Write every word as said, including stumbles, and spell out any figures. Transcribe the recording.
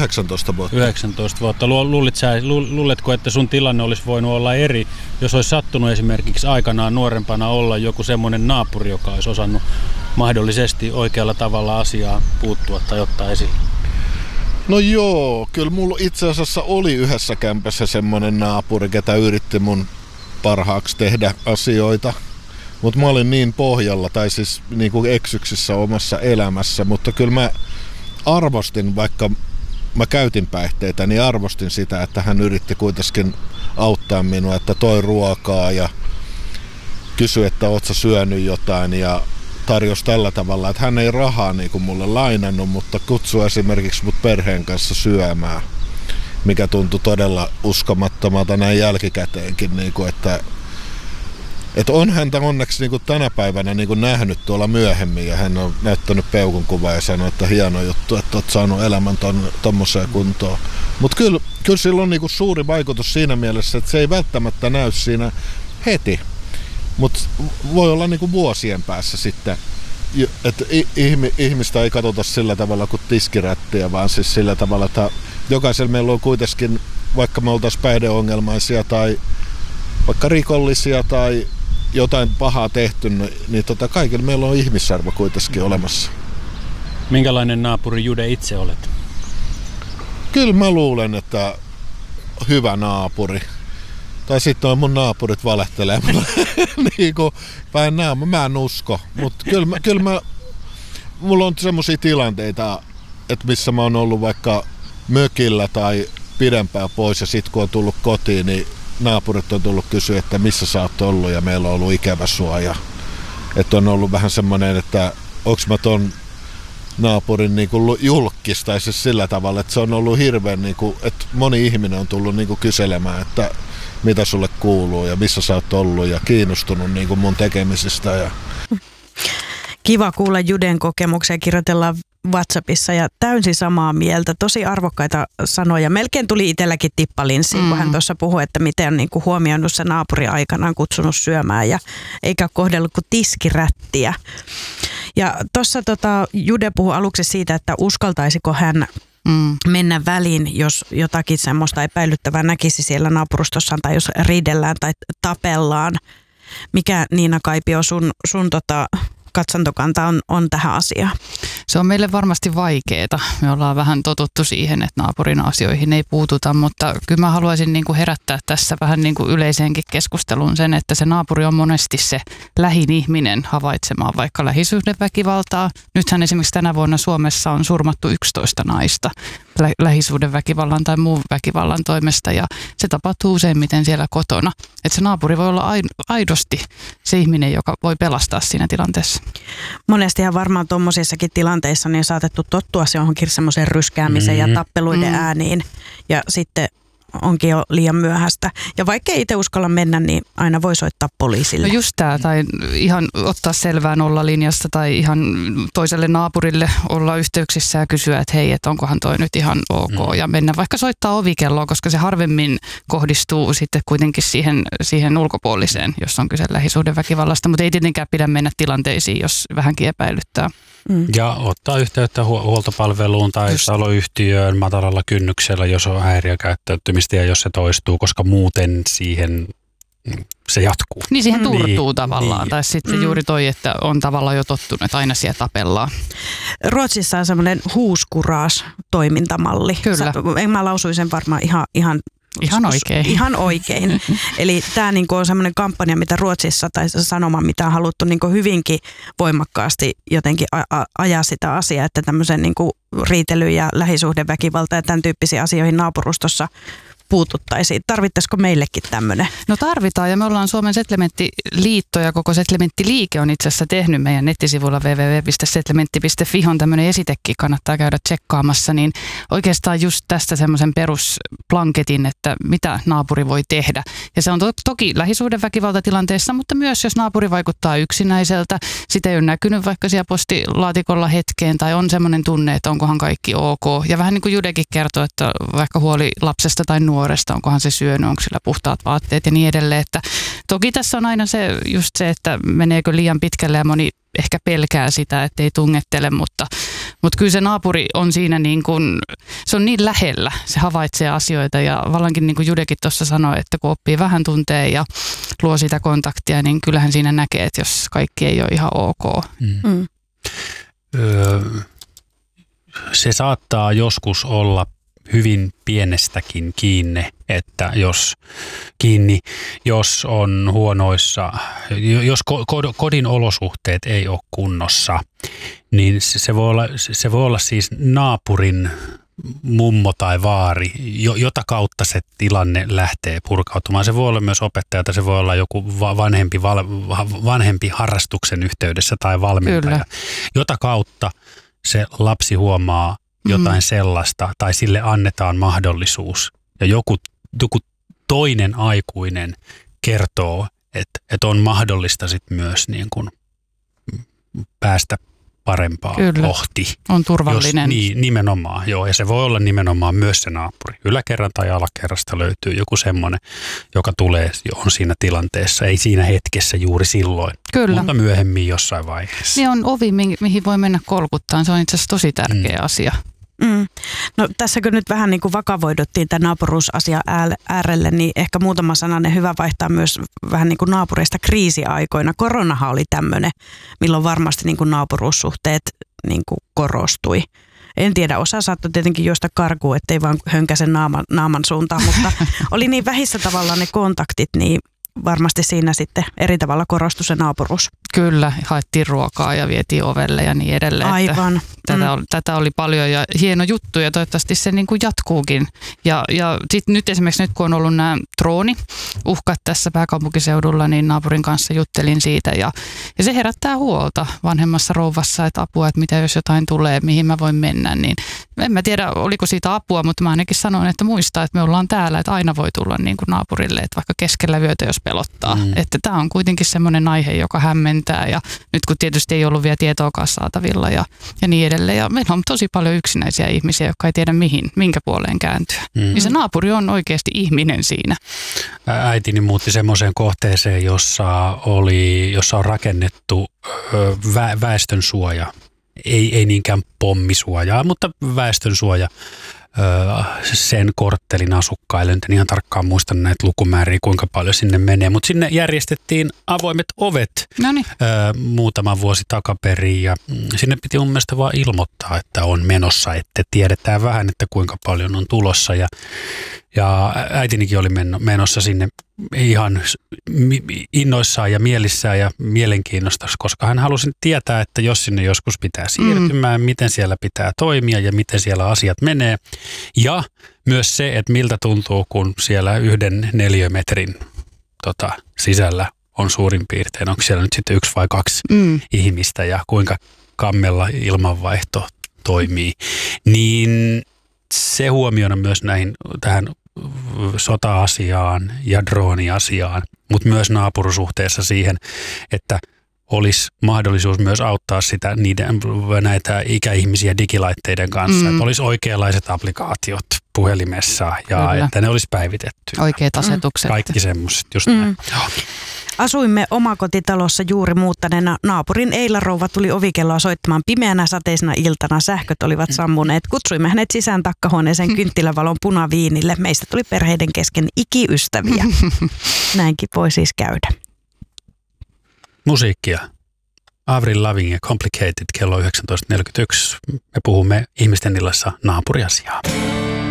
yhdeksäntoista vuotta. yhdeksäntoista vuotta. Luulit sä, luuletko, että sun tilanne olisi voinut olla eri, jos olisi sattunut esimerkiksi aikanaan nuorempana olla joku semmoinen naapuri, joka olisi osannut mahdollisesti oikealla tavalla asiaa puuttua tai ottaa esille? No joo, kyllä mulla itse asiassa oli yhdessä kämpässä semmoinen naapuri, ketä yritti mun parhaaksi tehdä asioita. Mutta mä olin niin pohjalla, tai siis niin kuin eksyksissä omassa elämässä, mutta kyllä mä arvostin, vaikka mä käytin päihteitä, niin arvostin sitä, että hän yritti kuitenkin auttaa minua, että toi ruokaa ja kysyi, että oot sä syönyt jotain ja tarjosi tällä tavalla, että hän ei rahaa niin kuin mulle lainannut, mutta kutsui esimerkiksi mut perheen kanssa syömään, mikä tuntui todella uskomattomalta näin jälkikäteenkin, niin kuin, että Että on häntä onneksi niin kuin tänä päivänä niin kuin nähnyt tuolla myöhemmin ja hän on näyttänyt peukun kuvaa ja sanonut, että hieno juttu, että olet saanut elämän tuommoiseen kuntoon. Mutta kyllä, kyllä sillä on niin kuin suuri vaikutus siinä mielessä, että se ei välttämättä näy siinä heti, mutta voi olla niin kuin vuosien päässä sitten, että ihmistä ei katsota sillä tavalla kuin tiskirättiä, vaan siis sillä tavalla, että jokaisella meillä on kuitenkin, vaikka me oltaisiin päihdeongelmaisia tai vaikka rikollisia tai jotain pahaa tehty, niin tota, kaikilla meillä on ihmisarvo kuitenkin olemassa. Minkälainen naapuri Jude itse olet? Kyllä mä luulen, että hyvä naapuri. Tai sitten on mun naapurit valehtelee mulle. niin kuin päin naama. Mä en usko. Mutta kyllä mä, kyllä mä, mulla on semmosia tilanteita, että missä mä oon ollut vaikka mökillä tai pidempään pois ja sit kun on tullut kotiin, niin naapurit on tullut kysyä, että missä sä oot ollut ja meillä on ollut ikävä sua. Ja, että on ollut vähän semmoinen, että onks mä ton naapurin niin kuin julkis tai siis sillä tavalla, että se on ollut hirveän, niin kuin, että moni ihminen on tullut niin kuin kyselemään, että mitä sulle kuuluu ja missä sä oot ollut ja kiinnostunut niin kuin mun tekemisistä. Ja kiva kuulla Juden kokemuksia, kirjoitellaan WhatsAppissa ja täysin samaa mieltä. Tosi arvokkaita sanoja. Melkein tuli itselläkin tippalinssiin, mm. kun hän tuossa puhui, että miten on niin kuin huomioinut se naapuri aikanaan kutsunut syömään ja eikä kohdellut kuin tiskirättiä. Ja tuossa tota, Jude puhui aluksi siitä, että uskaltaisiko hän mm. mennä väliin, jos jotakin semmoista epäilyttävää näkisi siellä naapurustossaan tai jos riidellään tai tapellaan. Mikä Niina Kaipio sun, sun tota, katsantokanta on, on tähän asiaan? Se on meille varmasti vaikeaa. Me ollaan vähän totuttu siihen, että naapurin asioihin ei puututa, mutta kyllä mä haluaisin niin kuin herättää tässä vähän niin kuin yleiseenkin keskustelun sen, että se naapuri on monesti se lähin ihminen havaitsemaan vaikka lähisuhdeväkivaltaa. Nythän esimerkiksi tänä vuonna Suomessa on surmattu yksitoista naista lä- lähisuhdeväkivallan tai muun väkivallan toimesta ja se tapahtuu useimmiten siellä kotona. Että se naapuri voi olla aidosti se ihminen, joka voi pelastaa siinä tilanteessa. Monestihan varmaan tuommoisissakin tilanteissa niin saatettu tottua se johonkin semmoiseen ryskäämiseen mm-hmm. ja tappeluiden mm-hmm. ääniin ja sitten onkin jo liian myöhäistä. Ja vaikka ei itse uskalla mennä, niin aina voi soittaa poliisille. No just tämä, tai ihan ottaa selvää nollalinjasta tai ihan toiselle naapurille olla yhteyksissä ja kysyä, että hei, että onkohan toi nyt ihan ok. Mm. Ja mennä vaikka soittaa ovikelloa, koska se harvemmin kohdistuu sitten kuitenkin siihen, siihen ulkopuoliseen, jos on kyse lähisuhdeväkivallasta. Mutta ei tietenkään pidä mennä tilanteisiin, jos vähänkin epäilyttää. Mm. Ja ottaa yhteyttä hu- huoltopalveluun tai just taloyhtiöön matalalla kynnyksellä, jos on häiriökäyttäytymistä ja jos se toistuu, koska muuten siihen se jatkuu. Niin siihen turtuu niin, tavallaan. Niin. Tai sitten mm. juuri toi, että on tavallaan jo tottunut, että aina siellä tapellaan. Ruotsissa on semmoinen huuskuraas-toimintamalli. Kyllä. Sä, en mä lausuin sen varmaan ihan... ihan Ihan oikein. Ihan oikein. Eli tämä niinku on semmoinen kampanja, mitä Ruotsissa tai sanoma, mitä on haluttu niinku hyvinkin voimakkaasti jotenkin a- a- ajaa sitä asiaa, että tämmöisen niinku riitely ja lähisuhdeväkivalta ja tämän tyyppisiin asioihin naapurustossa puututtaisiin. Tarvittaisiko meillekin tämmöinen? No tarvitaan ja me ollaan Suomen Setlementtiliitto ja koko Setlementtiliike on itse asiassa tehnyt meidän nettisivuilla double-u double-u double-u piste setlementti piste fi on tämmöinen esitekin, kannattaa käydä tsekkaamassa, niin oikeastaan just tästä semmoisen perusplanketin, että mitä naapuri voi tehdä. Ja se on to- toki lähisuhdeväkivaltatilanteessa, mutta myös jos naapuri vaikuttaa yksinäiseltä, sitä ei ole näkynyt vaikka siellä postilaatikolla hetkeen tai on semmoinen tunne, että onkohan kaikki ok. Ja vähän niin kuin Judekin kertoo, että vaikka huoli lapsesta tai nuoresta, onkohan se syönyt, onko sillä puhtaat vaatteet ja niin edelleen. Että toki tässä on aina se, just se, että meneekö liian pitkälle ja moni ehkä pelkää sitä, ettei tungettele, mutta, Mutta kyllä se naapuri on siinä niin kuin, se on niin lähellä, se havaitsee asioita ja vallankin niin kuin Judekin tuossa sanoi, että kun oppii vähän tuntee ja luo sitä kontaktia, niin kyllähän siinä näkee, että jos kaikki ei ole ihan ok. Mm. Mm. Öö, se saattaa joskus olla hyvin pienestäkin kiinni, että jos kiinni, jos on huonoissa, jos kodin olosuhteet ei ole kunnossa, niin se voi olla, se voi olla siis naapurin mummo tai vaari, jota kautta se tilanne lähtee purkautumaan. Se voi olla myös opettaja, tai se voi olla joku vanhempi, vanhempi harrastuksen yhteydessä tai valmentaja, Kyllä. jota kautta se lapsi huomaa jotain mm. sellaista, tai sille annetaan mahdollisuus, ja joku, joku toinen aikuinen kertoo, että, että on mahdollista sit myös niin kuin päästä parempaa Kyllä. kohti. On turvallinen. Jos, niin, nimenomaan, joo, ja se voi olla nimenomaan myös se naapuri. Yläkerran tai alakerrasta löytyy joku semmoinen, joka tulee, on siinä tilanteessa, ei siinä hetkessä juuri silloin, Kyllä. mutta myöhemmin jossain vaiheessa. Niin on ovi, mihin voi mennä kolkuttaan, se on itse asiassa tosi tärkeä mm. asia. Mm. No tässäkö nyt vähän niin kuin vakavoiduttiin tämän naapuruusasia äärelle, niin ehkä muutama sananen hyvä vaihtaa myös vähän niin kuin naapureista kriisiaikoina. Koronahan oli tämmöinen, milloin varmasti niin kuin naapuruussuhteet niin kuin korostui. En tiedä, osa saattoi tietenkin juosta karkuun, ettei vaan hönkäse naaman, naaman suuntaan, mutta oli niin vähissä tavallaan ne kontaktit, niin varmasti siinä sitten eri tavalla korostui se naapuruus. Kyllä, haettiin ruokaa ja vietiin ovelle ja niin edelleen. Aivan. Tätä, mm. oli, tätä oli paljon ja hieno juttu ja toivottavasti se niin kuin jatkuukin. Ja, ja sitten nyt esimerkiksi nyt kun on ollut nämä drooni-uhkat tässä pääkaupunkiseudulla, niin naapurin kanssa juttelin siitä ja, ja se herättää huolta vanhemmassa rouvassa, että apua, että mitä jos jotain tulee, mihin mä voin mennä. Niin en mä tiedä, oliko siitä apua, mutta mä ainakin sanoin, että muistaa, että me ollaan täällä, että aina voi tulla niin kuin naapurille, että vaikka keskellä yötä, jos pelottaa. Mm. Että tämä on kuitenkin semmoinen aihe, joka hämmentää ja nyt kun tietysti ei ollut vielä tietoakaan saatavilla ja, ja niin edelleen. Ja meillä on tosi paljon yksinäisiä ihmisiä, jotka ei tiedä mihin, minkä puoleen kääntyä. Mm. Niin se naapuri on oikeasti ihminen siinä. Äitini muutti semmoiseen kohteeseen, jossa, oli, jossa on rakennettu vä, väestönsuoja. Ei, ei niinkään pommisuojaa, mutta väestönsuoja sen korttelin asukkaille. Nyt en ihan tarkkaan muista näitä lukumääriä, kuinka paljon sinne menee, mutta sinne järjestettiin avoimet ovet ö, muutama vuosi takaperin ja sinne piti mun mielestä vaan ilmoittaa, että on menossa, että tiedetään vähän, että kuinka paljon on tulossa ja, ja äitinikin oli menossa sinne ihan innoissaan ja mielissään ja mielenkiinnosta, koska hän halusi tietää, että jos sinne joskus pitää siirtymään, mm. miten siellä pitää toimia ja miten siellä asiat menee. Ja myös se, että miltä tuntuu, kun siellä yhden neliömetrin tota, sisällä on suurin piirtein, onko siellä nyt sitten yksi vai kaksi mm. ihmistä ja kuinka kammella ilmanvaihto toimii. Niin se huomiona myös näihin tähän sota-asiaan ja drooni-asiaan, mutta myös naapurusuhteessa siihen, että olisi mahdollisuus myös auttaa sitä niiden, näitä ikäihmisiä digilaitteiden kanssa, mm. että olisi oikeanlaiset applikaatiot puhelimessa ja Kyllä. että ne olisi päivitetty. Oikeat asetukset. Kaikki semmoiset, just mm. näin. Asuimme omakotitalossa juuri muuttaneena. Naapurin Eila-rouva tuli ovikelloa soittamaan pimeänä sateisena iltana. Sähköt olivat sammuneet. Kutsuimme hänet sisään takkahuoneeseen kynttilävalon punaviinille. Meistä tuli perheiden kesken ikiystäviä. Näinkin voi siis käydä. Musiikkia. Avril Lavigne, Complicated, kello yhdeksäntoista neljäkymmentäyksi. Me puhumme ihmisten illassa naapuriasiaa.